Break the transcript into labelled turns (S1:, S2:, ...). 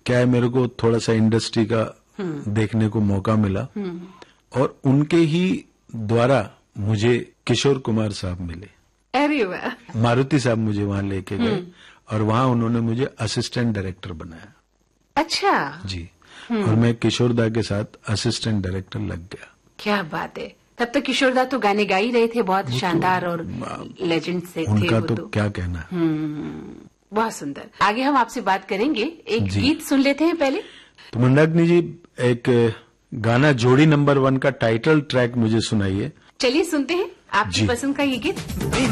S1: क्या है, मेरे को थोड़ा सा इंडस्ट्री का देखने को मौका मिला और उनके ही द्वारा मुझे किशोर कुमार साहब मिले।
S2: अरे वाह।
S1: मारुति साहब मुझे वहां लेके गए और वहां उन्होंने मुझे असिस्टेंट डायरेक्टर बनाया।
S2: अच्छा
S1: जी। और मैं किशोर दा के साथ असिस्टेंट डायरेक्टर लग गया।
S2: क्या बात है। तब तक किशोर दा तो गाने गा ही रहे थे, बहुत शानदार और लेजेंड से
S1: उनका
S2: थे वो
S1: तो क्या कहना।
S2: बहुत सुंदर। आगे हम आपसे बात करेंगे, एक गीत सुन लेते हैं पहले।
S1: तो मंदाकिनी जी, एक गाना जोड़ी नंबर 1 का टाइटल ट्रैक मुझे सुनाइए।
S2: चलिए सुनते हैं आपकी पसंद का ये गीत।